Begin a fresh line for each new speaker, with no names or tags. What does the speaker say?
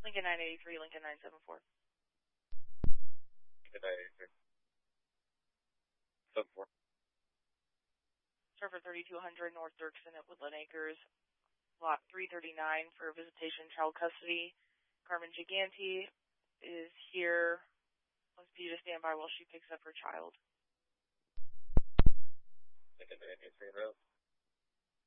Lincoln 983, Lincoln 974.
Lincoln 983. 74.
Server 3200 North Dirksen at Woodland Acres, lot 339 for visitation child custody. Carmen Gigante is here. Wants you to stand by while she picks up her child.
Lincoln 983 route.